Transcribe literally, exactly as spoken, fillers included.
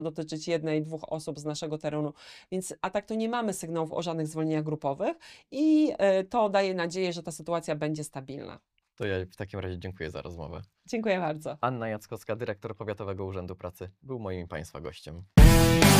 dotyczyć jednej, dwóch osób z naszego terenu, więc a tak to nie mamy sygnałów o żadnych zwolnieniach grupowych i y, to daje nadzieję, że ta sytuacja będzie stabilna. To ja w takim razie dziękuję za rozmowę. Dziękuję bardzo. Anna Jackowska, dyrektor Powiatowego Urzędu Pracy, był moim i Państwa gościem.